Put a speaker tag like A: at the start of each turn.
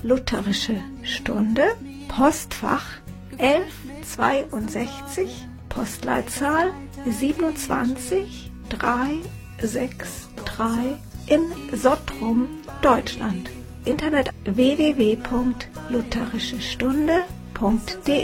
A: Lutherische Stunde, Postfach 1162, Postleitzahl 27363 in Sottrum, Deutschland. Internet www.lutherischestunde.de